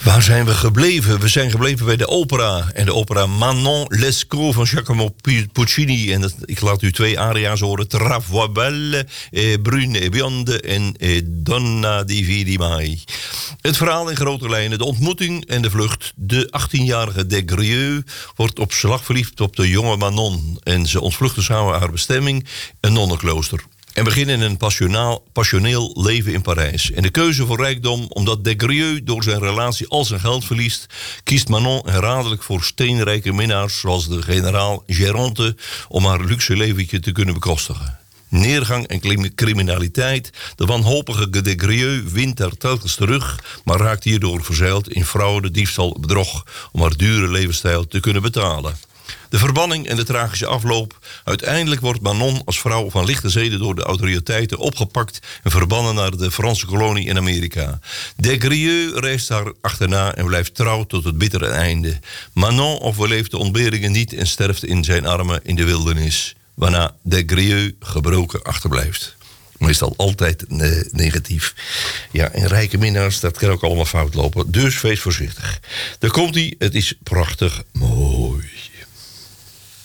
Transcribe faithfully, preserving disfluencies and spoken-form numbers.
Waar zijn we gebleven? We zijn gebleven bij de opera. En de opera Manon Lescaut van Giacomo Puccini. En dat, ik laat u twee aria's horen. Tra voi belle, eh, brune e bionde en eh, Donna di Vidi Mai. Het verhaal in grote lijnen. De ontmoeting en de vlucht. De achttienjarige Des Grieux wordt op slag verliefd op de jonge Manon. En ze ontvluchten samen haar bestemming, een nonnenklooster. En beginnen een passionaal, passioneel leven in Parijs. En de keuze voor rijkdom, omdat Des Grieux door zijn relatie al zijn geld verliest, kiest Manon herhaaldelijk voor steenrijke minnaars zoals de generaal Géronte om haar luxe leventje te kunnen bekostigen. Neergang en criminaliteit. De wanhopige Des Grieux wint daar telkens terug, maar raakt hierdoor verzeild in fraude, diefstal, bedrog om haar dure levensstijl te kunnen betalen. De verbanning en de tragische afloop. Uiteindelijk wordt Manon als vrouw van lichte zeden door de autoriteiten opgepakt en verbannen naar de Franse kolonie in Amerika. Des Grieux reist haar achterna en blijft trouw tot het bittere einde. Manon overleeft de ontberingen niet en sterft in zijn armen in de wildernis, waarna Des Grieux gebroken achterblijft. Meestal altijd ne- negatief. Ja, en rijke minnaars, dat kan ook allemaal fout lopen. Dus wees voorzichtig. Daar komt hij, het is prachtig mooi.